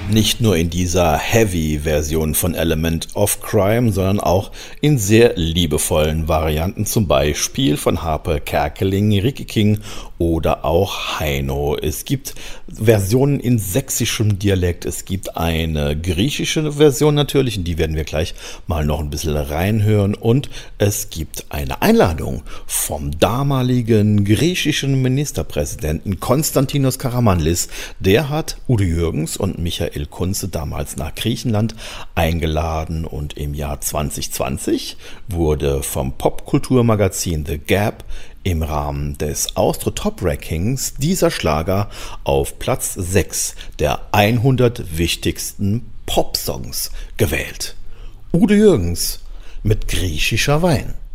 Nicht nur in dieser Heavy-Version von Element of Crime, sondern auch in sehr liebevollen Varianten, zum Beispiel von Harpe Kerkeling, Ricky King oder auch Heino. Es gibt Versionen in sächsischem Dialekt, es gibt eine griechische Version natürlich, in die werden wir gleich mal noch ein bisschen reinhören, und es gibt eine Einladung vom damaligen griechischen Ministerpräsidenten Konstantinos Karamanlis. Der hat Udo Jürgens und Michael Kunze damals nach Griechenland eingeladen, und im Jahr 2020 wurde vom Popkulturmagazin The Gap im Rahmen des Austro Top Rankings dieser Schlager auf Platz 6 der 100 wichtigsten Popsongs gewählt. Udo Jürgens mit griechischer Wein.